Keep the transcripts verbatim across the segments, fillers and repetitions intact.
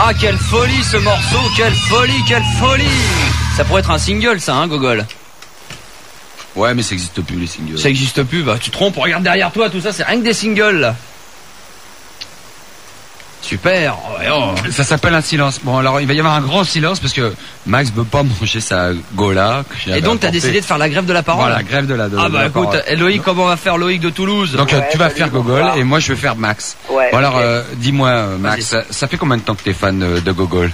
Ah, quelle folie ce morceau, quelle folie, quelle folie. Ça pourrait être un single, ça, hein, Gogol? Ouais, mais ça existe plus, les singles. Ça existe plus, bah tu te trompes, regarde derrière toi, tout ça, c'est rien que des singles, là. Super. Ouais, oh. Ça s'appelle un silence. Bon, alors il va y avoir un grand silence parce que Max veut pas manger sa gola. Et donc t'as décidé de faire la grève de la parole. Voilà, grève de la. De, ah de bah la écoute, parole. Loïc, comment on va faire Loïc de Toulouse? Donc ouais, tu vas salut, faire Gogol bonsoir. et moi je vais faire Max. Ouais. Bon, alors okay. euh, dis-moi euh, Max, ça, ça fait combien de temps que t'es fan euh, de Gogol?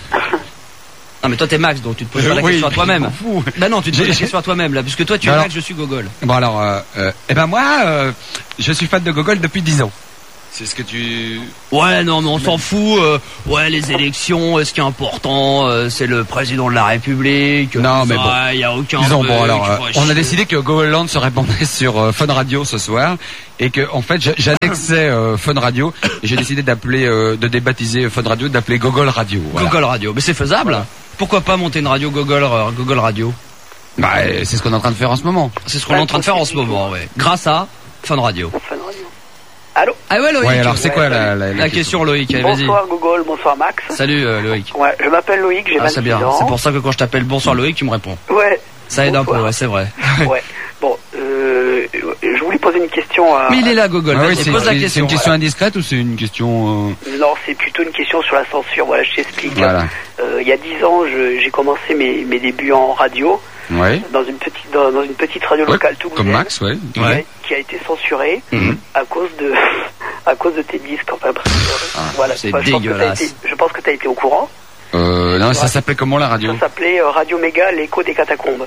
Non mais toi t'es Max, donc tu te poses pas la oui, question à toi-même. Bah non, tu te poses la question à toi-même là, puisque toi tu es alors, Max, je suis Gogol. Bon alors, euh, euh, eh ben moi, euh, je suis fan de Gogol depuis dix ans. C'est ce que tu... Ouais, non, mais on s'en fout. Euh, ouais, les élections, euh, ce qui est important, euh, c'est le président de la République. Non, mais bon. Il y a aucun. Disons, truc, bon, alors, euh, on a chier. décidé que Gogoland se répandrait sur euh, Fun Radio ce soir et que, en fait, j'annexais euh, Fun Radio et j'ai décidé d'appeler, euh, de débaptiser Fun Radio, d'appeler Gogol Radio. Voilà. Gogol Radio, mais c'est faisable. Voilà. Pourquoi pas monter une radio Gogol, euh, Gogol Radio? Bah, c'est ce qu'on est en train de faire en ce moment. C'est ce qu'on est en train de faire en ce moment, ouais. Grâce à Fun Radio. Fun Radio. Allô? Ah ouais, Loïc. Ouais, alors c'est ouais, quoi salut. la, la, la, La question, question, Loïc, allez, vas-y. Bonsoir Gogol, bonsoir Max. Salut euh, Loïc. Ouais, je m'appelle Loïc, j'ai Ah, c'est vingt-six bien. ans. C'est pour ça que quand je t'appelle bonsoir Loïc, tu me réponds. Ouais. Ça aide bonsoir. un peu, ouais, c'est vrai. Ouais. Bon, euh, je voulais poser une question à... Mais il est là, Gogol. Ah, Vas-y, oui, c'est, pose la c'est question. une question indiscrète ou c'est une question... Euh... Non, c'est plutôt une question sur la censure. Voilà, je t'explique. Voilà. Euh, il y a dix ans, je, j'ai commencé mes, mes débuts en radio. Ouais. Dans une petite, dans, dans une petite radio Ouais, locale toulousaine. comme Max, ouais. Ouais. Qui a été censurée Mhm. à cause de, à cause de tes disques. Enfin, parce que, Ah, voilà. c'est Enfin, je pense que t'as dégueulasse. été- Je pense que tu as été au courant. Euh, non, ça Ouais. s'appelait comment la radio? Ça s'appelait euh, Radio Méga, l'écho des catacombes.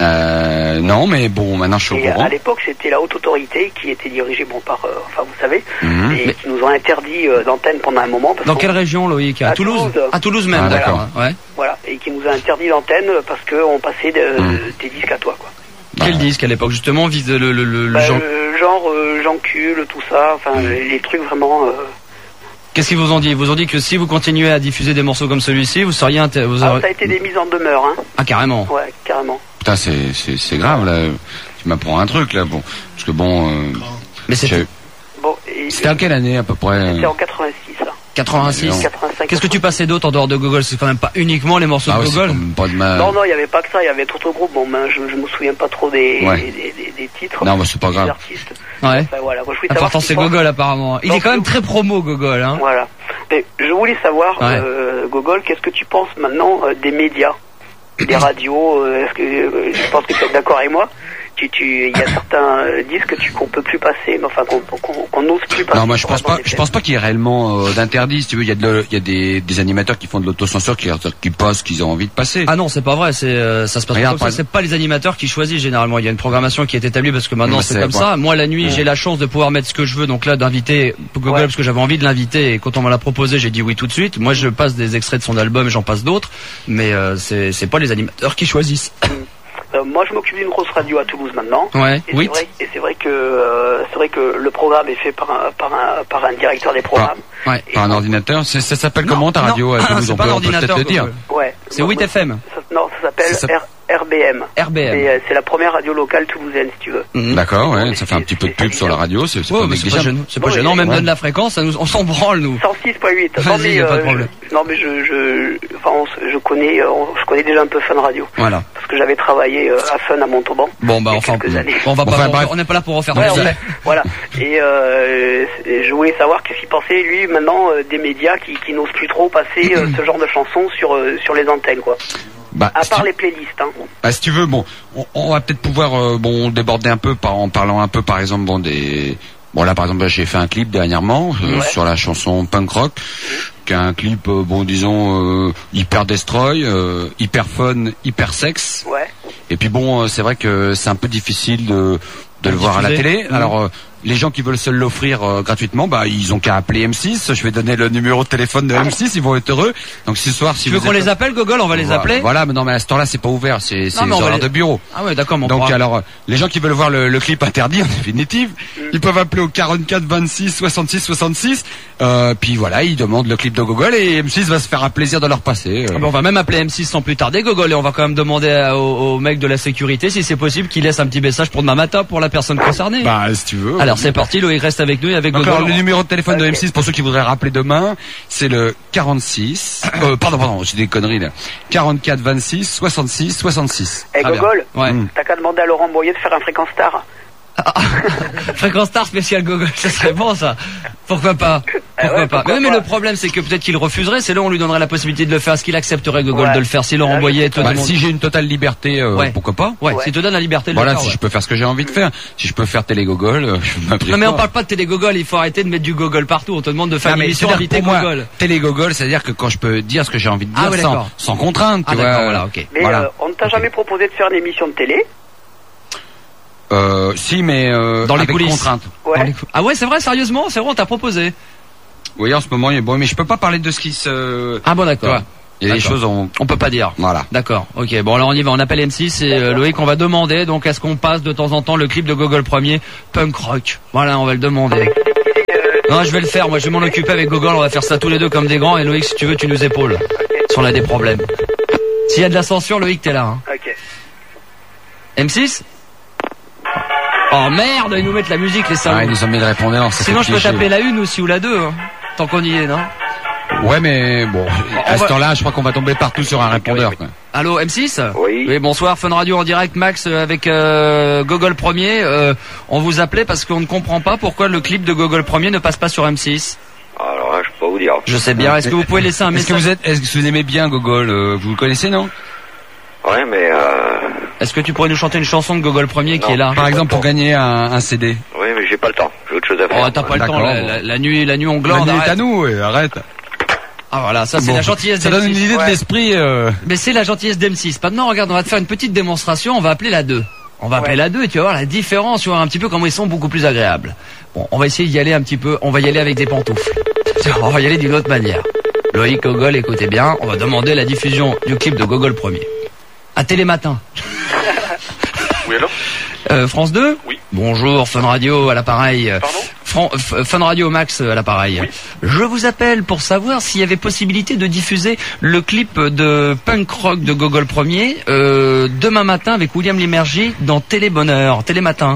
Euh, non, mais bon, maintenant je suis au Et courant. à l'époque, c'était la haute autorité qui était dirigée, bon, par, euh, enfin, vous savez, Mhm. et Mais- qui nous ont interdit euh, d'antenne pendant un moment. Parce Dans qu'on- quelle région, Loïc? À, À Toulouse. Toulouse. À Toulouse même, Ah, d'accord. Ouais. Voilà, et qui nous a interdit d'antenne parce qu'on passait de, Mhm. de tes disques à toi, quoi. Bah, Quel disque à l'époque, justement, vise le, le, le, le Bah, genre. euh, genre euh, Jean-Cul, tout ça, enfin, les, les trucs vraiment... euh, Qu'est-ce qu'ils vous ont dit? Ils vous ont dit que si vous continuez à diffuser des morceaux comme celui-ci, vous seriez inter... vous Alors, aurez- ça a été des mises en demeure, hein. Ah, carrément. Ouais, carrément. Putain, c'est, c'est, c'est grave, là. Tu m'apprends un truc, là, bon. Parce que bon... Euh, Mais c'était j'ai- Bon, et C'était en quelle année, à peu près? c'était en quatre-vingt-six, ça. quatre-vingt-six. Non. quatre-vingt-cinq. Qu'est-ce que tu passais d'autre en dehors de Gogol? C'est quand même pas uniquement les morceaux Ah de ouais, c'est Gogol. comme pas de mal. Non, non, il n'y avait pas que ça, il y avait d'autres groupes. Bon, ben, je, je me souviens pas trop des, Ouais. des, des, des- des titres. Non, mais c'est pas des grave. artistes. Ouais. Enfin, voilà. Moi, je voulais savoir L'important ce c'est qu'ils Gogol apparemment. Il Non, est quand même c'est- très promo Gogol, hein. Voilà. Mais je voulais savoir, Ouais. euh, Gogol, qu'est-ce que tu penses maintenant euh, des médias, des radios euh, Est-ce que euh, je pense que tu es d'accord avec moi tu, tu, il y a certains euh, disques tu, qu'on peut plus passer, mais enfin qu'on, qu'on, qu'on n'ose plus passer. Non, moi je pense pas. Vraiment, Je pense pas qu'il y ait réellement euh, d'interdit. Si tu veux, il y a, de le- il y a des, des animateurs qui font de l'autocensure, qui, qui passent, ce qu'ils ont envie de passer. Ah non, c'est pas vrai, c'est euh, ça se passe Regarde, pas comme par ça, c'est pas les animateurs qui choisissent généralement, il y a une programmation qui est établie parce que maintenant Mais c'est, c'est- comme bon. ça. Moi la nuit, Ouais. j'ai la chance de pouvoir mettre ce que je veux, donc là d'inviter Gogol Ouais. parce que j'avais envie de l'inviter et quand on m'a l'a proposé, j'ai dit oui tout de suite. Moi je passe des extraits de son album, j'en passe d'autres, mais euh, c'est c'est pas les animateurs qui choisissent. Euh, moi, je m'occupe d'une grosse radio à Toulouse maintenant. Ouais, Et oui. c'est vrai, et c'est vrai que euh, c'est vrai que le programme est fait par un par un par un directeur des programmes. Ouais. Et Par un donc, ordinateur. C'est- Ça s'appelle Non, comment ta non, radio à Toulouse? c'est On pas peut, un on peut peut-être ordinateur, le dire. Gogol. ouais. C'est Moi, huit F M. ça- non, ça s'appelle Ça R- RBM. R B M. Et euh, c'est la première radio locale toulousaine, si tu veux. Mhm. D'accord, ouais. Mais Ça fait un c'est- petit peu de c'est- pub sur la radio. C'est c'est Ouais, pas mais c'est pas négligeable. gênant, c'est pas Ouais, gênant, même ouais. donne la fréquence, ça nous, on s'en branle nous. cent six point huit. Vas-y, Non, mais, y a pas de euh, problème. je- non mais je je enfin on se- je connais euh, on- je connais déjà un peu Fun Radio Voilà. parce que j'avais travaillé euh, à Fun à Montauban. Bon bah il y a enfin, quelques années. on va pas, Enfin, on- bref. on n'est pas là pour refaire Ouais, tout ça. ouais, voilà. Et euh, c'est- je voulais savoir qu'est-ce qu'il pensait lui maintenant euh, des médias qui, qui n'osent plus trop passer euh, ce genre de chansons sur euh, sur les antennes quoi. Bah, À si part tu- les playlists. Hein. Bah, si tu veux, bon, on, on va peut-être pouvoir euh, bon déborder un peu par en parlant un peu par exemple bon des bon là par exemple j'ai fait un clip dernièrement euh, Ouais. sur la chanson Punk Rock, qui est un clip euh, bon disons euh, hyper destroy, euh, hyper fun, hyper sexe. Ouais. Et puis bon euh, c'est vrai que c'est un peu difficile de de le voir à la diffuser. télé. Mmh. Alors euh, les gens qui veulent se l'offrir euh, gratuitement, bah ils ont qu'à appeler M six. Je vais donner le numéro de téléphone de M six, ils vont être heureux. Donc ce soir si Tu veux vous qu'on êtes- les appelle, Gogol? On va les Voilà. appeler. Voilà, mais non mais à ce temps-là c'est pas ouvert, c'est c'est mais les on va horaires les- de bureau. Ah ouais, d'accord, mais on Donc pourra- alors, euh, les gens qui veulent voir le, le clip interdit en définitive, ils peuvent appeler au quarante-quatre vingt-six soixante-six soixante-six. Euh, puis voilà, ils demandent le clip de Gogol et M six va se faire un plaisir de leur passer. euh. Ah ben, on va même appeler M six sans plus tarder, Gogol, et on va quand même demander à- au, au mec de la sécurité si c'est possible qu'il laisse un petit message pour demain matin pour la personne concernée. Bah si tu veux. à la Alors c'est parti, Loïc reste avec nous et avec Donc, Gogol. alors, le numéro de téléphone Ok. de M six pour ceux qui voudraient rappeler demain, c'est le quarante-six. Euh, pardon, pardon, j'ai des conneries là. quarante-quatre vingt-six soixante-six soixante-six. Eh Très bien. Gogol, Ouais. Mm. t'as qu'à demander à Laurent Boyer de faire un fréquence star. Fréquence Star spécial Gogol, ça serait bon ça. Pourquoi pas? Ah Pourquoi ouais, pas? pourquoi mais, mais pas. le problème c'est que peut-être qu'il refuserait, c'est là où on lui donnerait la possibilité de le faire. Est-ce qu'il accepterait Gogol Ouais. de le faire si Laurent Là, je Boyer sais te pas. Bah, demande- si j'ai une totale liberté, euh, Ouais. pourquoi pas? Ouais, Ouais. s'il te donne la liberté de Voilà, le faire. si ouais. je peux faire ce que j'ai envie de faire. Si je peux faire télé Gogol, euh, je m'implique Non mais on pas. parle pas de télé Gogol, il faut arrêter de mettre du Gogol partout. On te demande de faire Non, une mais émission c'est-à-dire, invité pour moi, Gogol. télé Gogol, c'est-à-dire que quand je peux dire ce que j'ai envie de dire Ah ouais, sans, d'accord. sans contrainte, Ah tu d'accord, vois. voilà, ok. Mais Voilà. euh, on ne t'a Ok. jamais proposé de faire une émission de télé? Euh, si, mais euh, Dans les avec coulisses. contrainte. Ouais. Dans les cou- Ah ouais, c'est vrai, sérieusement, c'est vrai, on t'a proposé. Oui, en ce moment, il est bon, mais je peux pas parler de ce qui se. Ah bon, Tu d'accord. vois, il y a des D'accord. choses, on. On peut pas dire. Voilà. D'accord, ok. Bon alors on y va, on appelle M six et euh, Loïc, on va demander donc est-ce qu'on passe de temps en temps le clip de Gogol premier, Punk Rock. Voilà, on va le demander. Non, je vais le faire, moi je vais m'en occuper avec Gogol, on va faire ça tous les deux comme des grands et Loïc si tu veux tu nous épaules. Si on a des problèmes. S'il y a de la censure, Loïc t'es là. Hein. Ok. M six. Oh merde, ils nous mettent la musique les Ah, salauds. ils nous ont mis le répondeur. ça Sinon fait je peux cliché. taper la une aussi ou la deux, hein, tant qu'on y est, non? Ouais, mais bon, à va- ce temps-là, je crois qu'on va tomber partout sur un répondeur. quoi. Allô M six? Oui. Oui, bonsoir, Fun Radio en direct, Max euh, avec euh, Gogol premier. Euh, on vous appelait parce qu'on ne comprend pas pourquoi le clip de Gogol premier ne passe pas sur M six. Alors là, je peux pas vous dire. Je sais bien, est-ce que vous pouvez laisser un Est-ce que message? vous êtes, est-ce que vous aimez bien Gogol euh, Vous le connaissez, non? Ouais, mais euh... Est-ce que tu pourrais nous chanter une chanson de Gogol premier qui Non. est là? Par exemple, pour gagner un, un C D. oui, mais j'ai pas le temps. J'ai autre chose à faire. Oh, t'as pas le temps, D'accord, la, bon. la- la nuit, la nuit on glande. La nuit est arrête. à nous, ouais, arrête. Ah voilà, ça c'est Bon, la gentillesse Ça d'M six. donne une idée Ouais. de l'esprit. Euh... Mais c'est la gentillesse d'M six. Maintenant, regarde, on va te faire une petite démonstration, on va appeler la deux. On va appeler Ouais. la deux et tu vas voir la différence, tu vas voir un petit peu comment ils sont beaucoup plus agréables. Bon, on va essayer d'y aller un petit peu, on va y aller avec des pantoufles. On va y aller d'une autre manière. Loïc, Gogol, écoutez bien, on va demander la diffusion du clip de Gogol premier. À Télématin. Oui, alors Euh, France deux? Oui. Bonjour, Fun Radio à l'appareil. Pardon Fran- F- Fun Radio Max à l'appareil. Je vous appelle pour savoir s'il y avait possibilité de diffuser le clip de Punk Rock de Gogol premier euh, demain matin avec William Lémergie dans Télébonheur, Télématin.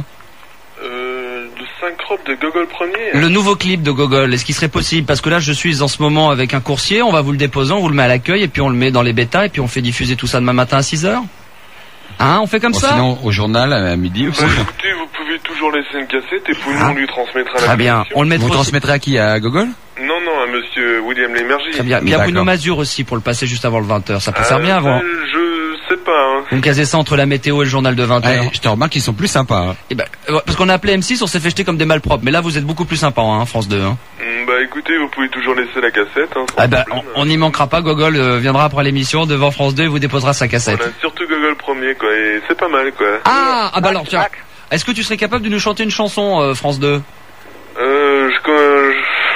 euh, Le synchrope de Gogol premier. Le nouveau clip de Gogol, est-ce qu'il serait possible? Parce que là je suis en ce moment avec un coursier, on va vous le déposer, on vous le met à l'accueil et puis on le met dans les bêtas et puis on fait diffuser tout ça demain matin à six heures. Hein, on fait comme Bon, ça? sinon, au journal, à midi aussi. Bah écoutez, vous pouvez toujours laisser une cassette et puis nous Ah. on lui transmettra la Très bien, commission. on le Vous mettra aussi. transmettrez à qui? À Gogol? Non, non, à monsieur William Lémergie. Très bien. Il y a D'accord. Bruno Mazur aussi pour le passer juste avant le vingt heures. Ça peut Euh, faire bien avant. euh, Je sais pas, hein. Vous me casez ça entre la météo et le journal de vingt heures. Ouais, je te remarque qu'ils sont plus sympas. hein. Eh ben, euh, parce qu'on a appelé M six, on s'est fait jeter comme des malpropres. Mais là, vous êtes beaucoup plus sympa, hein, France deux. Hein. Mm, Bah écoutez, vous pouvez toujours laisser la cassette. Hein, sans Ah ben, on problème. on n'y manquera pas. Gogol euh, viendra après l'émission devant France deux et vous déposera sa cassette. Voilà, surtout Gogol premier, quoi. Et c'est pas mal, quoi. Ah, ah bah alors tiens. Max. Est-ce que tu serais capable de nous chanter une chanson, euh, France deux? Euh, je, con-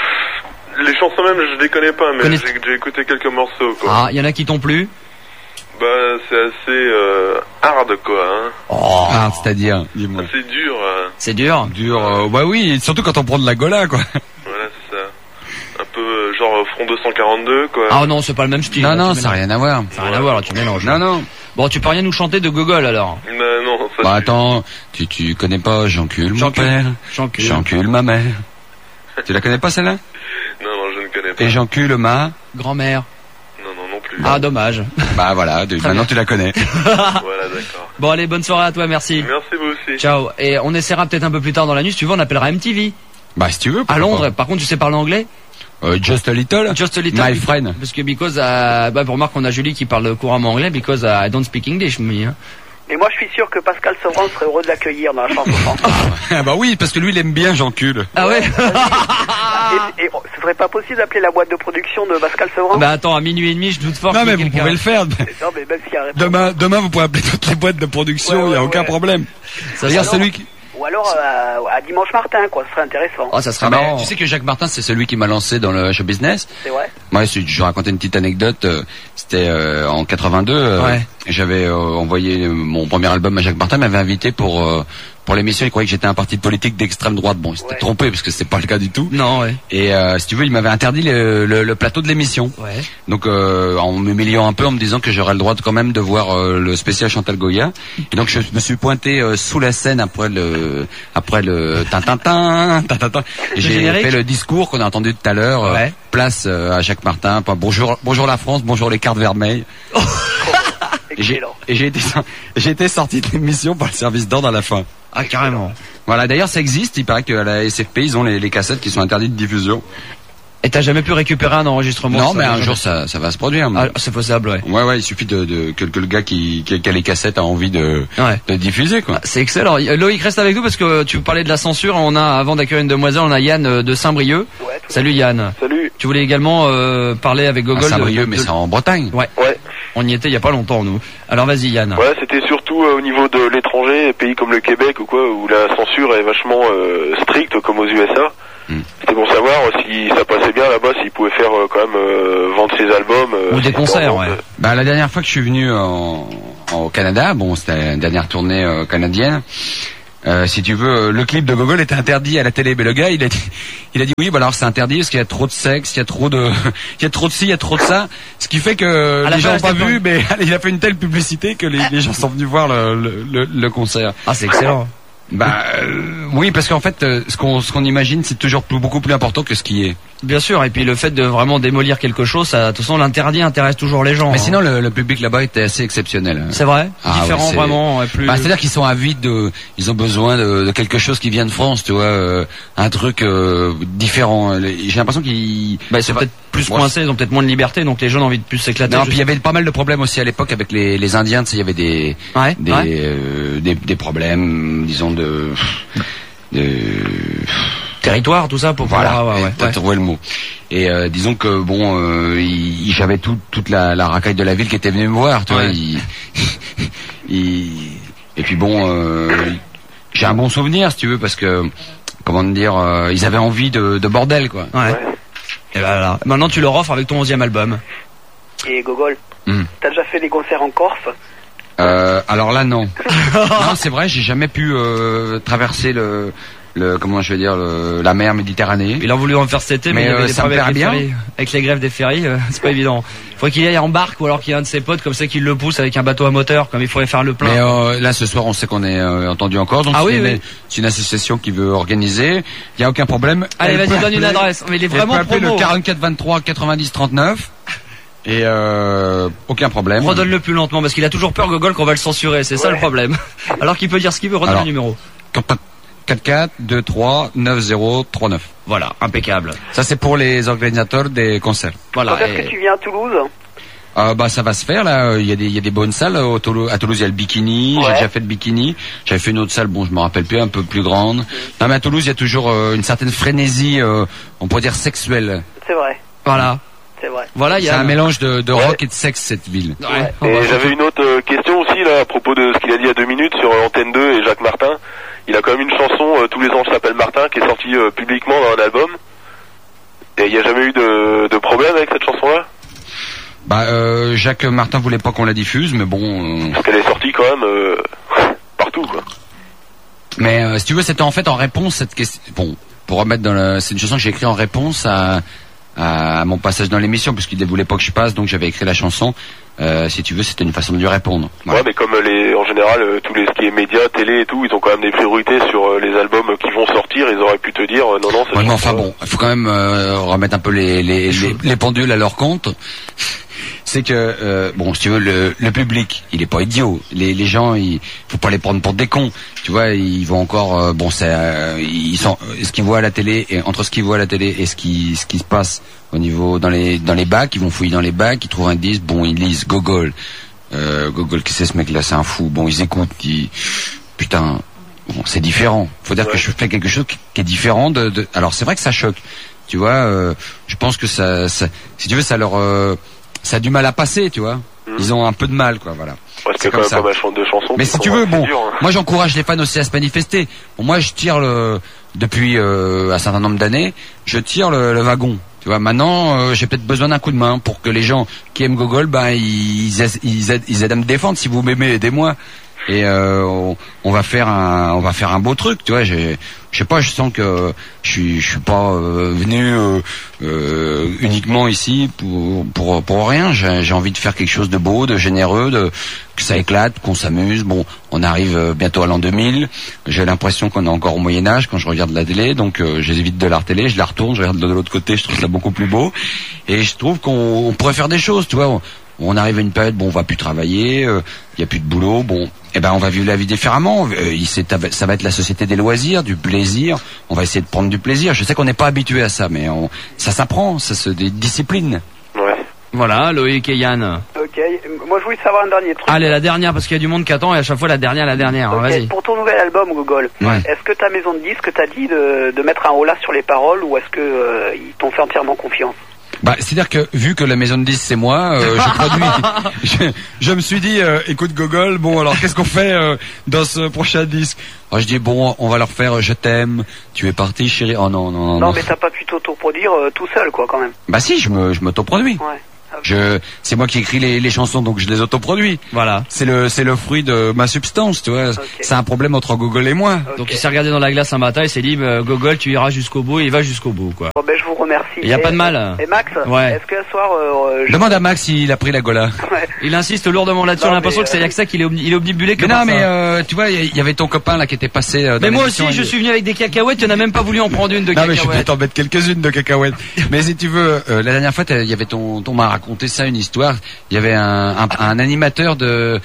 je- Les chansons même, je les connais pas, mais Connais- j'ai j'ai écouté quelques morceaux, quoi. Ah, il y en a qui t'ont plu. Bah, c'est assez euh, hard, quoi. Hein. Oh, Ah, c'est-à-dire, dis-moi. C'est dur. euh, c'est dur. Dur, euh, bah oui, surtout quand on prend de la gola, quoi. Voilà, c'est ça. Un peu euh, genre front deux cent quarante-deux, quoi. Ah non, c'est pas le même style. Non, là, non, tu ça n'a mélanges. rien à voir. Ça n'a rien à voir, là, tu mélanges. Non, non. Bon, tu peux rien nous chanter de Gogol alors. Bah, non, ça Bah suffit. attends, tu, tu connais pas J'encule mon J'encule. père, J'encule. j'encule ma mère. Tu la connais pas celle-là? Non, non, je ne connais pas. Et j'encule ma... Grand-mère. Non, non, non plus. Ah, dommage. Bah voilà, de- maintenant bien. tu la connais. Voilà, d'accord. Bon, allez, bonne soirée à toi, merci. Merci, vous aussi. Ciao. Et on essaiera peut-être un peu plus tard dans la nuit, si tu veux, on appellera M T V. Bah si tu veux. À pourquoi Londres. Par contre, tu sais parler anglais? pas. Euh, just a little. Just a little. My because- friend. Parce que because, uh, bah, remarque qu'on a Julie qui parle couramment anglais, because uh, I don't speak English, me. Hein. Mais moi, je suis sûr que Pascal Sevran serait heureux de l'accueillir dans la chanson française. Ah bah oui, parce que lui il aime bien j'encule. Ah ouais? et, et oh, ce serait pas possible d'appeler la boîte de production de Pascal Sevran? Bah attends, à minuit et demi, je doute fort. Non qu'il y mais ait vous quelqu'un. pouvez le faire. Non, mais même s'il y a un réponse. Demain, demain vous pouvez appeler toutes les boîtes de production, il Ouais, y a ouais, aucun ouais. problème. Ça D'ailleurs serait- celui qui... Ou alors euh, à Dimanche Martin, quoi, ce serait intéressant. Oh, ça serait Ah, mais marrant. tu sais que Jacques Martin c'est celui qui m'a lancé dans le show business. C'est vrai? Moi, si je vais raconter une petite anecdote. euh, C'était euh, en quatre-vingt-deux. euh, Ouais. J'avais euh, envoyé euh, mon premier album à Jacques Martin, m'avait invité pour euh, pour l'émission, il croyait que j'étais un parti politique d'extrême droite. Bon, il s'était Ouais. trompé parce que c'est pas le cas du tout. Non, ouais. Et euh, si tu veux, il m'avait interdit le, le, le plateau de l'émission. Ouais. Donc euh, en m'humiliant un peu, en me disant que j'aurais le droit de, quand même de voir euh, le spécial Chantal Goya. Et donc je me suis pointé euh, sous la scène après le après le tintintin tintintin. Et j'ai générique fait le discours qu'on a entendu tout à l'heure. euh, Ouais. place euh, à Jacques Martin. Pas- Bonjour bonjour la France, bonjour les cartes vermeilles. Et j'ai Excellent. et j'ai été j'ai été sorti de l'émission par le service d'ordre à la fin. Ah, carrément. Voilà, d'ailleurs ça existe, il paraît qu'à la S F P ils ont les, les cassettes qui sont interdites de diffusion. Et t'as jamais pu récupérer un enregistrement? Non, ça, mais un jamais. jour ça ça va se produire. Ah, c'est possible, ouais. Ouais ouais, il suffit de, de que, que le gars qui, qui, qui a les cassettes a envie de, Ouais. de diffuser quoi. Ah, c'est excellent. Loïc, reste avec nous parce que tu parlais de la censure. On a, avant d'accueillir une demoiselle, on a Yann euh, de Saint-Brieuc. Ouais, tout Salut Yann. Salut. Tu voulais également euh, parler avec À Gogol de- Saint-Brieuc, de- mais de- c'est en Bretagne. Ouais. Ouais. On y était il y a pas longtemps, nous. Alors vas-y Yann. Ouais, c'était surtout euh, au niveau de l'étranger, pays comme le Québec ou quoi, où la censure est vachement euh, stricte comme aux U S A. Hmm. C'était pour savoir euh, si ça passait bien là-bas, s'ils pouvaient faire euh, quand même euh, vendre ses albums. euh, Ou des si concerts, c'était en ouais. vente, Bah la dernière fois que je suis venu en, en- au Canada, bon c'était la dernière tournée euh, canadienne. Euh, si tu veux, euh, le clip de Gogol était interdit à la télé, mais le gars il a dit, il a dit oui, bah alors c'est interdit parce qu'il y a trop de sexe, il y a trop de, il y a trop de ci, il y a trop de ça, ce qui fait que À la les fin, gens n'ont pas c'était vu, mais il a fait une telle publicité que les, les gens sont venus voir le, le, le, le concert. Ah, c'est excellent. Bah euh, oui, parce qu'en fait, euh, ce qu'on ce qu'on imagine, c'est toujours plus, beaucoup plus important que ce qui est. Bien sûr. Et puis le fait de vraiment démolir quelque chose, ça, de toute façon, l'interdit intéresse toujours les gens. Mais hein. sinon, le, le public là-bas était assez exceptionnel. C'est vrai. Ah, Différent, ouais, c'est- vraiment, ouais, plus. Bah, c'est-à-dire qu'ils sont avides de, ils ont besoin de, de quelque chose qui vient de France, tu vois, euh, un truc euh, différent. Les- J'ai l'impression qu'ils. Bah, ils sont peut-être plus Moi, coincés, ils ont peut-être moins de liberté, donc les gens ont envie de plus s'éclater. Non, Je puis il y avait pas mal de problèmes aussi à l'époque avec les, les Indiens. Tu sais, il y avait des, Ouais, des, ouais. euh, des, des problèmes, disons de, de. Territoire, tout ça, pour Voilà, pouvoir. Ouais, ouais, t'as ouais. trouvé le mot. Et euh, disons que bon, euh, il- il- j'avais tout, toute la, la racaille de la ville qui était venue me voir, tu vois. Ouais. il- il- et puis bon, euh, j'ai un bon souvenir, si tu veux, parce que comment te dire, euh, ils avaient envie de, de bordel, quoi. Ouais. Et bah, voilà. Maintenant, tu leur offres avec ton onzième album. Et Gogol, Hmm. t'as déjà fait des concerts en Corse? Euh, alors là, non. Non, c'est vrai, j'ai jamais pu euh, traverser le, le, comment je vais dire, le, la mer Méditerranée. Il a voulu en faire cet été, mais, Mais, il y avait euh, des ça me problèmes avec les plairait bien. ferries. Avec les grèves des ferries, euh, c'est pas évident. Faudrait qu'il aille en barque ou alors qu'il y ait un de ses potes comme ça qui le pousse avec un bateau à moteur, comme il faudrait faire le plein. Mais euh, là, ce soir, on sait qu'on est euh, entendu encore. Donc Ah c'est oui, une, oui. c'est une association qui veut organiser. Il y a aucun problème. Allez, Elle vas-y, peut donne une appeler- adresse. Mais il est elle vraiment peut appeler promo. le quarante-quatre vingt-trois quatre-vingt-dix trente-neuf. Et euh, aucun problème. Redonne-le plus lentement parce qu'il a toujours peur, Gogol, qu'on va le censurer. C'est ça Ouais. le problème. Alors qu'il peut dire ce qu'il veut, redonne Alors. le numéro. quatre-quatre deux trois neuf zéro trois neuf. Voilà, impeccable. Ça, c'est pour les organisateurs des concerts. Voilà. Quand est-ce et- que tu viens à Toulouse? Euh, bah ça va se faire là. Il y a des il y a des bonnes salles au Toulouse. À Toulouse il y a le Bikini. J'ai Ouais. déjà fait le Bikini. J'avais fait une autre salle. Bon je me rappelle plus, un peu plus grande. Non mais à Toulouse il y a toujours euh, une certaine frénésie, euh, on pourrait dire sexuelle. C'est vrai, Voilà. c'est vrai. Voilà, il y C'est a un mélange de, de Ouais. rock et de sexe cette ville. Ouais. Et Oh, bah, j'avais une autre euh, question aussi là à propos de ce qu'il a dit il y a deux minutes sur euh, Antenne deux et Jacques Martin. Il a quand même une chanson euh, Tous les anges s'appellent Martin qui est sortie euh, publiquement dans un album. Et il n'y a jamais eu de, de problème avec cette chanson-là Bah euh, Jacques Martin voulait pas qu'on la diffuse, mais bon. euh, parce qu'elle est sortie quand même euh, partout quoi. Mais euh, si tu veux, c'était en fait en réponse à cette question. Bon, pour remettre dans le, c'est une chanson que j'ai écrite en réponse à, à mon passage dans l'émission, puisqu'il ne voulait pas que je passe, donc j'avais écrit la chanson. Euh, si tu veux, c'était une façon de lui répondre. Voilà. Ouais, mais comme les, en général, euh, tous les ce qui est médias, télé et tout, ils ont quand même des priorités sur euh, les albums qui vont sortir. Ils auraient pu te dire euh, non, non, c'est Ouais, mais enfin bon, il faut quand même euh, remettre un peu les, les, les, les pendules à leur compte. C'est que euh, bon, si tu veux, le, le public, il est pas idiot. Les, les gens, il faut pas les prendre pour des cons. Tu vois, ils vont encore, euh, bon, c'est, euh, ils sont, ce qu'ils voient à la télé et entre ce qu'ils voient à la télé et ce qui, ce qui se passe au niveau dans les, dans les bacs, ils vont fouiller dans les bacs, ils trouvent un disque, bon, ils lisent Gogol, euh, Gogol, qu'est-ce que c'est ce mec-là, c'est un fou. Bon, ils écoutent, ils, putain, bon, c'est différent. Faut dire Ouais. que je fais quelque chose qui, qui est différent de, de... Alors c'est vrai que ça choque. Tu vois, euh, je pense que ça, ça, si tu veux, ça leur, euh, ça a du mal à passer, tu vois. Mhm. Ils ont un peu de mal, quoi, voilà. Parce C'est que quand comme même ça. pas mal ch- de chansons. Mais qui si sont tu veux, assez bon, dures, hein. moi j'encourage les fans aussi à se manifester. Bon, moi je tire le, depuis euh, un certain nombre d'années, je tire le, le wagon. Tu vois, maintenant euh, j'ai peut-être besoin d'un coup de main pour que les gens qui aiment Gogol, ben ils, ils, aident, ils, aident, ils aident à me défendre. Si vous m'aimez, aidez-moi. et euh, on, on va faire un, on va faire un beau truc, tu vois. J'ai, je sais pas, je sens que je suis, je suis pas euh, venu euh, euh, uniquement ici pour pour pour rien. J'ai, j'ai envie de faire quelque chose de beau, de généreux, de que ça éclate, qu'on s'amuse. Bon, on arrive bientôt à l'an deux mille. J'ai l'impression qu'on est encore au Moyen Âge quand je regarde la télé, donc euh, j'évite de la télé, je la retourne, je regarde de l'autre côté, je trouve ça beaucoup plus beau. Et je trouve qu'on on pourrait faire des choses, tu vois. On, on arrive à une période, bon, on va plus travailler, il euh, y a plus de boulot, bon, eh ben on va vivre la vie différemment. Euh, il, ça va être la société des loisirs, du plaisir. On va essayer de prendre du plaisir. Je sais qu'on n'est pas habitué à ça, mais on, ça s'apprend, ça se des disciplines. Ouais. Voilà, Loïc et Yann. Ok, moi je voulais savoir un dernier truc. Allez, la dernière, parce qu'il y a du monde qui attend, et à chaque fois la dernière, la dernière. Okay. Vas-y. Pour ton nouvel album, Gogol, ouais. Est-ce que ta maison de disques t'a dit de, de mettre un holà sur les paroles, ou est-ce que euh, ils t'ont fait entièrement confiance? Bah, c'est-à-dire que vu que la maison de disques c'est moi, euh, je produis. je, je me suis dit, euh, écoute Gogol, bon alors qu'est-ce qu'on fait euh, dans ce prochain disque? Alors, je dis bon, on va leur faire euh, je t'aime, tu es parti chérie. Oh non non non. Non, non. Mais t'as pas pu t'autoproduire euh, tout seul quoi quand même. Bah si, je me je m'autoproduis. Ouais. Je, c'est moi qui écris les, les chansons, donc je les autoproduis. Voilà. C'est le, c'est le fruit de ma substance, tu vois. Okay. C'est un problème entre Gogol et moi. Okay. Donc il s'est regardé dans la glace un matin et s'est dit, bah, Gogol, tu iras jusqu'au bout, et il va jusqu'au bout, quoi. Bon, ben, je vous remercie. Il y a et, pas de mal. Et Max, ouais. Est-ce que ce soir, euh, je... Demande à Max s'il a pris la gola. Ouais. Il insiste lourdement là-dessus. On a l'impression que c'est euh... que ça qu'il est, omni, il est omnibulé que mais non, ça. mais euh, tu vois, il y, y avait ton copain là qui était passé. Euh, dans mais moi aussi, et... je suis venu avec des cacahuètes. Tu n'as même pas voulu en prendre une de non, cacahuètes. Non, mais je vais t'en mettre quelques-unes de cacahuètes. Mais si tu veux, euh, la dernière fois, il y avait ton, ton m'a raconté ça, une histoire. Il y avait un, un, un animateur de,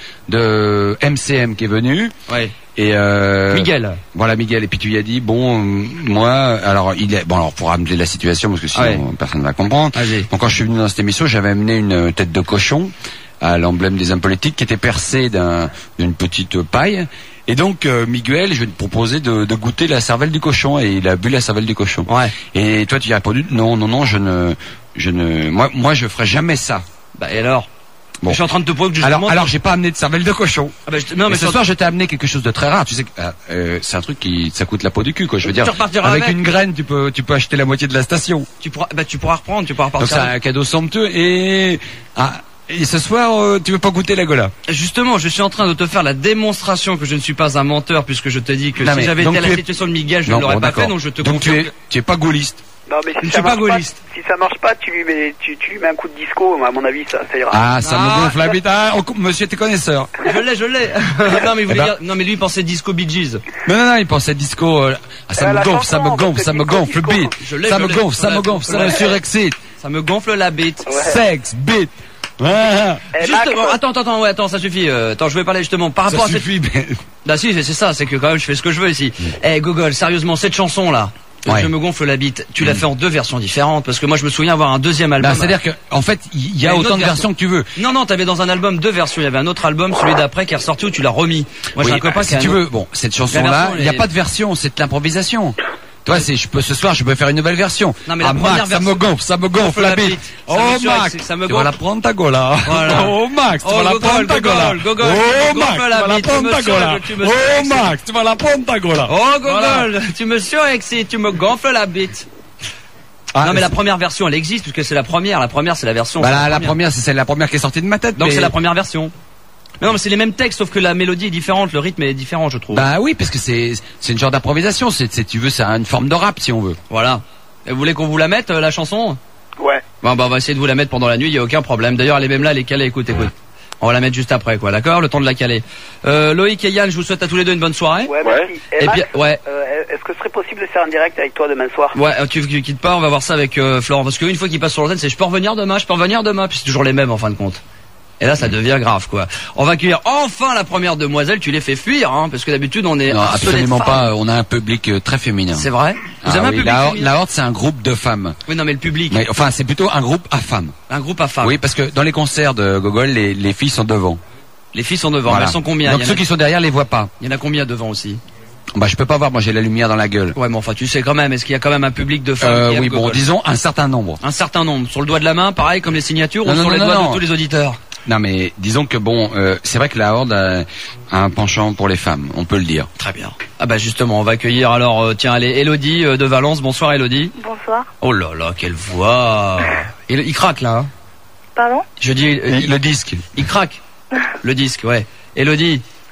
de M C M qui est venu. Ouais. Et euh, Miguel. Voilà Miguel. Et puis tu lui as dit bon, moi, alors il est bon alors pour ramener la situation parce que sinon ouais. personne ne va comprendre. Vas-y. Donc quand je suis venu dans cette émission, j'avais amené une tête de cochon à l'emblème des hommes politiques qui était percée d'un, d'une petite paille. Et donc euh, Miguel, je vais te proposer de, de goûter la cervelle du cochon et il a bu la cervelle du cochon. Ouais. Et toi tu lui as répondu non non non je ne je ne moi moi je ferai jamais ça. Bah et alors? Bon. Je suis en train de te prouver que justement... Alors, alors j'ai pas amené de cervelle de cochon. Ah bah, je... Non, mais, mais ce soir, je t'ai amené quelque chose de très rare. Tu sais, euh, euh, c'est un truc qui, ça coûte la peau du cul, quoi. Je veux tu dire, avec, avec une graine, tu peux, tu peux acheter la moitié de la station. Tu pourras, bah, tu pourras reprendre, tu pourras repartir. Donc c'est un cadeau somptueux et, ah, et ce soir, euh, tu veux pas goûter la gola? Justement, je suis en train de te faire la démonstration que je ne suis pas un menteur, puisque je te dis que non, si j'avais été à la es... situation de Miguel, je non, ne l'aurais bon, pas fait, donc je te donc tu es, que... tu es pas gaulliste. Non, mais si je ne ça suis pas marche gaulliste. Pas, si ça marche pas, tu lui mets, tu, tu lui mets un coup de disco, à mon avis, ça, ça ira. Ah, ça ah, me gonfle la bite. Ah, monsieur, t'es connaisseur. Je l'ai, je l'ai. non, mais il voulait eh ben... dire, non, mais lui, il pensait disco Bee Gees. Non, non, non, il pensait disco, euh... ah, ça, me gonfle, ça me gonfle, ça me gonfle, le beat. Ça me gonfle, ça me gonfle, ça me surexcite. Ça me gonfle la bite. Sexe, beat. Ouais. Justement, Max, attends, attends, ouais, attends, ça suffit. Euh, attends, je vais parler justement par rapport ça à suffit, cette. Mais... Bah si, c'est, c'est ça, c'est que quand même, je fais ce que je veux ici. Eh, hey, Gogol, sérieusement, cette chanson là. Ouais. Je me gonfle la bite. Tu mmh. l'as fait en deux versions différentes parce que moi je me souviens avoir un deuxième album. Bah, c'est-à-dire que en fait il y, y a autant de version. versions que tu veux. Non non, t'avais dans un album deux versions. Il y avait un autre album, celui d'après, qui est ressorti où tu l'as remis. Moi oui, j'ai un copain bah, qui si a tu un veux. autre... Bon, cette chanson-là, il n'y a pas de version, c'est de l'improvisation. Toi, c'est, je peux, ce soir, je peux faire une nouvelle version. Non, mais ah, la première Max, version, ça me gonfle, ça me gonfle la bite. Oh, Max, ça me tu vas la prendre ta gola. Voilà. Oh, Max, tu oh, vas la Gogol, prendre ta gola. Gogol, oh, Max, tu vas la prendre ta gola. Oh, Max, tu vas la prendre ta gola. Oh, Gogol, voilà. Tu me surexcites, tu me gonfles la bite. Ah, non mais la première version elle existe puisque c'est la première, la première c'est la version. Bah la, la, la première c'est celle la première qui est sortie de ma tête. Donc mais... c'est la première version. Mais non mais c'est les mêmes textes sauf que la mélodie est différente, le rythme est différent je trouve. Bah oui parce que c'est c'est une genre d'improvisation, c'est, c'est tu veux c'est une forme de rap si on veut. Voilà. Et vous voulez qu'on vous la mette la chanson? Ouais. Bon bah on va essayer de vous la mettre pendant la nuit, il y a aucun problème. D'ailleurs elle est même là, elle est calée, écoute écoute. On va la mettre juste après quoi, d'accord? Le temps de la caler. Euh, Loïc et Yann, je vous souhaite à tous les deux une bonne soirée. Ouais, merci. Et, et Max, puis, ouais. Euh, est-ce que ce serait possible de faire un direct avec toi demain soir? Ouais, tu, tu quittes pas, on va voir ça avec euh, Florent. Parce qu'une fois qu'il passe sur l'antenne, c'est je peux revenir demain, je peux revenir demain, puis c'est toujours les mêmes en fin de compte. Et là, ça devient grave, quoi. On va accueillir enfin la première demoiselle. Tu les fais fuir, hein, parce que d'habitude on est. Non, absolument pas. On a un public très féminin. C'est vrai. Vous ah, avez un oui, public la, féminin. La Horde, c'est un groupe de femmes. Oui, non, mais le public. Mais, enfin, c'est plutôt un groupe à femmes. Un groupe à femmes. Oui, parce que dans les concerts de Gogol, les, les filles sont devant. Les filles sont devant. Voilà. Elles sont combien? Donc ceux a... qui sont derrière les voient pas. Il y en a combien devant aussi? Bah je peux pas voir, moi j'ai la lumière dans la gueule. Ouais, mais enfin tu sais quand même. Est-ce qu'il y a quand même un public de femmes? euh, qui Oui, bon, Gogol disons un certain nombre. Un certain nombre. Sur le doigt de la main, pareil comme les signatures, non, ou non, sur non, les non, doigts non. de tous les auditeurs? Non mais disons que bon, euh, c'est vrai que la Horde a un penchant pour les femmes, on peut le dire. Très bien. Ah bah justement, on va accueillir alors, euh, tiens, allez, Elodie euh, de Valence. Bonsoir Elodie. Bonsoir. Oh là là, quelle voix. il, il craque là. Hein. Pardon? Je dis euh, le disque. Il craque. Le disque, ouais. Elodie.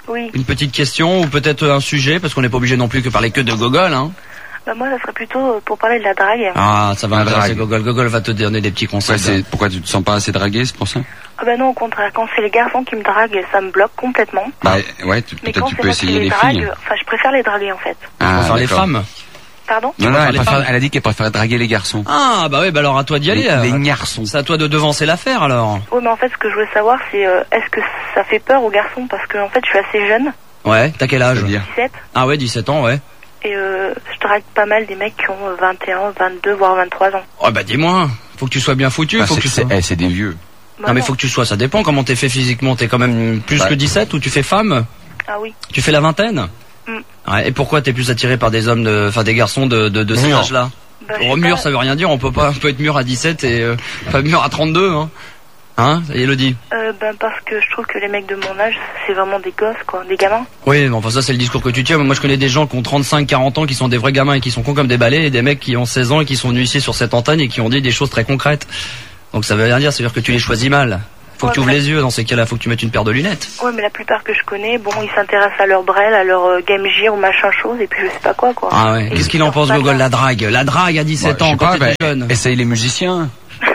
Oui. Une petite question ou peut-être un sujet, parce qu'on n'est pas obligé non plus que parler que de Gogol, hein. Bah moi, ça serait plutôt pour parler de la drague. Ah, ça va La intéresser drague. Gogol. Gogol va te donner des petits conseils. Ouais, c'est, pourquoi tu te sens pas assez dragué, c'est pour ça? Ah bah non, au contraire, quand c'est les garçons qui me draguent, ça me bloque complètement. Bah, ouais, tu- Mais peut-être quand tu c'est peux moi qui essayer les les drague, filles. enfin, je préfère les draguer en fait. Ah, Pour faire les d'accord. femmes. Pardon? Non, non, préfères elle, les préfère- femmes elle a dit qu'elle préférait draguer les garçons. Ah, bah oui, bah alors à toi d'y aller. Les, euh. les garçons. C'est à toi de devancer l'affaire alors. Oui, mais en fait, ce que je voulais savoir, c'est euh, est-ce que ça fait peur aux garçons? Parce que en fait, je suis assez jeune, Ouais, t'as quel âge? C'est-à-dire dix-sept, Ah ouais, dix-sept ans, ouais. et euh, je drague pas mal des mecs qui ont euh, vingt et un, vingt-deux, voire vingt-trois ans. Oh bah dis-moi, faut que tu sois bien foutu, Ah, faut c'est, que tu c'est, sois... eh, c'est des vieux. Bah Non mais non. faut que tu sois, ça dépend comment t'es fait physiquement, t'es quand même plus Ouais. que dix-sept ou tu fais femme? Ah oui. Tu fais la vingtaine? Mm. Ouais, et pourquoi t'es plus attiré par des hommes, de, enfin des garçons de, de, de cet Mûrs. âge-là? Bah, je Oh, sais mûr, pas. ça veut rien dire, on peut pas, on peut être mûr à dix-sept et euh, pas mûr à trente-deux, hein. Hein, Elodie? Euh, ben parce que je trouve que les mecs de mon âge, c'est vraiment des gosses, quoi, des gamins. Oui, mais enfin ça c'est le discours que tu tiens. Moi je connais des gens qui ont trente-cinq, quarante ans, qui sont des vrais gamins et qui sont cons comme des balais, et des mecs qui ont seize ans et qui sont venus ici sur cette antenne et qui ont dit des choses très concrètes. Donc ça veut rien dire, ça veut dire que tu les choisis mal. Faut que tu Ouais, ouvres mais- les yeux dans ces cas-là, faut que tu mettes une paire de lunettes. Ouais, mais la plupart que je connais, bon, ils s'intéressent à leur brel, à leur euh, Game Gear ou machin chose, et puis je sais pas quoi, quoi. Ah ouais. Et Qu'est-ce ils qu'il en sortent pense pas Gogol, bien. la drague? La drague à dix-sept Bah, je ans sais quand pas, t'étais bah, jeune. essaye les musiciens.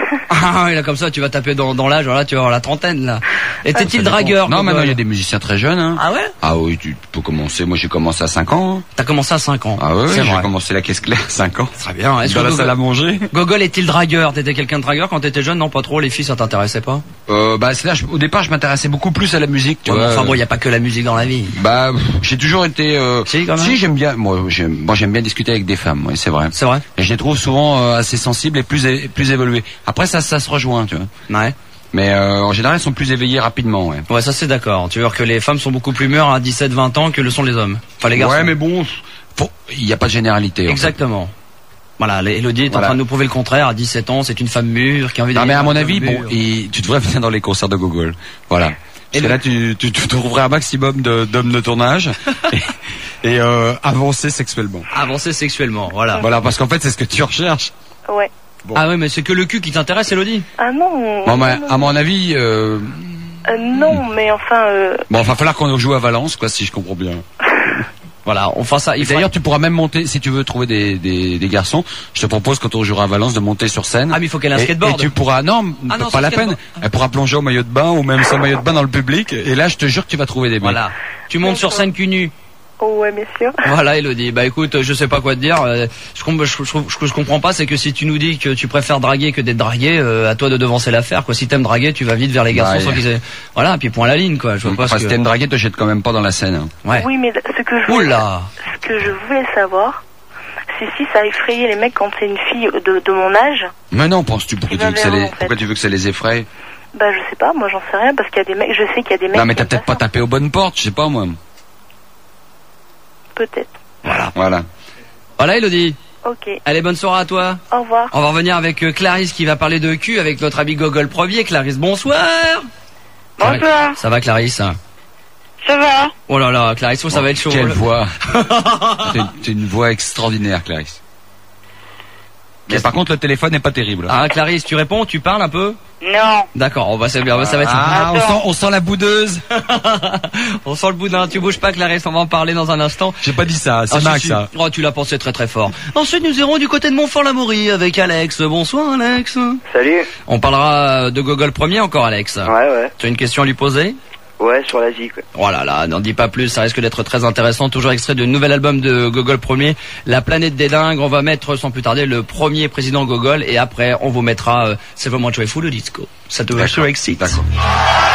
Ah oui, là comme ça tu vas taper dans, dans l'âge, alors là tu vas avoir la trentaine là. Était-il dragueur? Non, Gogol maintenant il y a des musiciens très jeunes. Hein. Ah ouais? Ah oui, tu peux commencer. Moi j'ai commencé à cinq ans. Hein. T'as commencé à cinq ans. Ah oui, c'est j'ai vrai. commencé la caisse claire à cinq ans. Très bien. Est-ce Dans que la Gogol, salle à manger. Gogol est-il dragueur? T'étais quelqu'un de dragueur quand t'étais jeune? Non, pas trop. Les filles, ça t'intéressait pas? Euh, bah c'est là, je- au départ je m'intéressais beaucoup plus à la musique. Tu Ouais, mais vois. enfin bon, il y a pas que la musique dans la vie. Bah pff, j'ai toujours été. Euh... Si, quand même. si j'aime bien. Moi j'aime, moi j'aime bien discuter avec des femmes. Oui, c'est vrai. C'est vrai? Et je les trouve souvent euh, assez sensibles et plus é- plus évoluées. Après ça ça se rejoint, tu vois. Ouais. Mais euh, en général elles sont plus éveillées rapidement. Ouais. Ouais, ça c'est d'accord. Tu veux dire que les femmes sont beaucoup plus mûres à dix-sept, vingt ans que le sont les hommes. Enfin les garçons. Ouais, mais bon, faut... il n'y a pas de généralité. en fait. Exactement. Voilà, Elodie est en Voilà. train de nous prouver le contraire. À dix-sept ans, c'est une femme mûre qui a envie de... Non mais à mon une avis, femme bon, mûre. et tu devrais venir dans les concerts de Gogol. Voilà. Et Et le- là, tu, tu, tu trouverais un maximum de- d'hommes de ton âge et, et euh, avancer sexuellement. Avancer sexuellement, voilà. Voilà, parce qu'en fait, c'est ce que tu recherches. Ouais. Bon. Ah oui, mais c'est que le cul qui t'intéresse, Elodie. Ah non. Bon, bah, non, à mon avis, euh, Euh, non, mais enfin, euh, bon, va falloir qu'on joue à Valence, quoi, si je comprends bien. Voilà, on fera ça. Il Et faut... d'ailleurs, tu pourras même monter, si tu veux trouver des, des, des garçons, je te propose quand on jouera à Valence de monter sur scène. Ah mais il faut qu'elle ait un Et- skateboard. Et tu pourras, non, Ah non, pas sur la skateboard. peine. Elle pourra plonger au maillot de bain ou même sans maillot de bain dans le public. Et là, je te jure que tu vas trouver des mecs. Voilà. Tu montes sur scène cul nu. oh ouais, bien sûr. Voilà, Elodie. Bah écoute, je sais pas quoi te dire. Euh, Ce qu'on- je, je, je, je comprends pas, c'est que si tu nous dis que tu préfères draguer que d'être dragué, euh, à toi de devancer l'affaire. Quoi. Si t'aimes draguer, tu vas vite vers les garçons Bah, sans et- qu'ils aient... Voilà, puis point à la ligne, quoi. Je vois pas Enfin, ce si que... t'aimes draguer, te jette quand même pas dans la scène. hein. Ouais. Oui, mais ce que je voulais, Oula. ce que je voulais savoir, c'est si ça effrayait les mecs quand c'est une fille de, de mon âge. Mais non, penses-tu pourquoi Il tu veux que ça va les, vers eux, en fait. pourquoi tu veux que ça les effraie? Bah je sais pas, moi j'en sais rien parce qu'il y a des mecs, je sais qu'il y a des mecs. Non, mais qui t'as aiment peut-être pas ça. tapé aux bonnes portes, je sais pas moi. Peut-être. Voilà. Voilà, Elodie. Ok. Allez, bonne soirée à toi. Au revoir. On va revenir avec euh, Clarisse qui va parler de cul avec notre ami Gogol Premier. Clarisse, bonsoir. Bonsoir. Ça va, Clarisse? Ça va? Oh là là, Clarisse, oh, ça va être chaud. Quelle Le- voix. T'as une- t'as une voix extraordinaire, Clarisse. Mais par contre, le téléphone n'est pas terrible. Ah, Clarisse, tu réponds, tu parles un peu? Non. D'accord, on va c'est bien, ça va être Ah, on Attends. sent, on sent la boudeuse. On sent le boudin, tu bouges pas, Clarisse, on va en parler dans un instant. J'ai pas dit ça, c'est Ah, si, Max, si. ça. Oh, tu l'as pensé très très fort. Ensuite, nous irons du côté de Montfort-l'Amaury avec Alex. Bonsoir, Alex. Salut. On parlera de Gogol Premier encore, Alex. Ouais, ouais. Tu as une question à lui poser? Ouais, sur l'Asie, quoi. Oh là là, n'en dis pas plus, ça risque d'être très intéressant. Toujours extrait du nouvel album de Gogol Premier, La planète des dingues. On va mettre sans plus tarder le premier président Gogol et après on vous mettra euh, C'est vraiment joyful le disco. Ça te D'accord. excite. D'accord.